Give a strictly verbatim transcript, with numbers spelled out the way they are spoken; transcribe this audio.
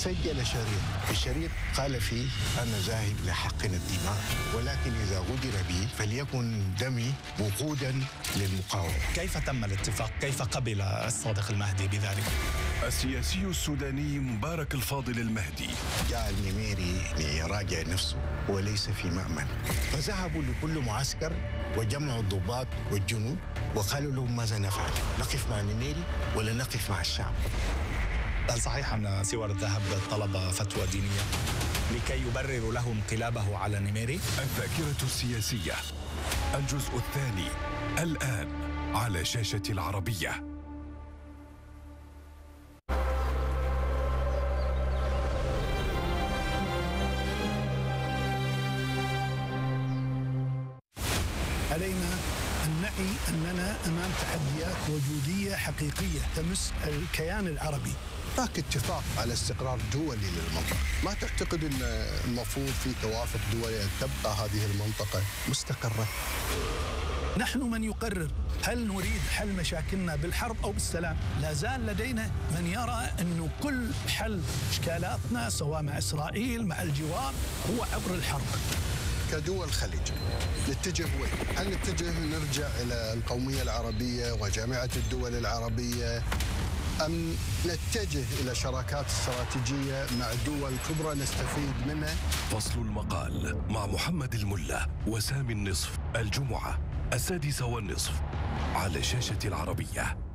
سجل شريط، الشريط قال فيه أنا ذاهب لحقن الدماء، ولكن إذا غدر بي فليكن دمي وقودا للمقاومة. كيف تم الاتفاق؟ كيف قبل الصادق المهدي بذلك؟ السياسي السوداني مبارك الفاضل المهدي جاء النميري ليراجع نفسه وليس في مأمن، فذهبوا لكل معسكر وجمعوا الضباط والجنود وقالوا لهم ماذا نفعل؟ نقف مع النميري ولا نقف مع الشعب؟ هل صحيح أن سوار الذهب طلب فتوى دينية لكي يبرر له انقلابه على نميري؟ الذاكرة السياسية الجزء الثاني الآن على شاشة العربية. علينا أن نعي أننا أمام تحديات وجودية حقيقية تمس الكيان العربي. هناك اتفاق على استقرار دولي للمنطقة، ما تعتقد أن المفروض في توافق دولي أن تبقى هذه المنطقة مستقرة؟ نحن من يقرر هل نريد حل مشاكلنا بالحرب أو بالسلام. لا زال لدينا من يرى أنه كل حل إشكالاتنا سواء مع إسرائيل مع الجوار هو عبر الحرب. كدول الخليج نتجه وين؟ هل نتجه نرجع إلى القومية العربية وجامعة الدول العربية، أم نتجه إلى شراكات استراتيجية مع دول كبرى نستفيد منها؟ فصل المقال مع محمد الملا وسامي النصف، الجمعة السادسة والنصف على شاشة العربية.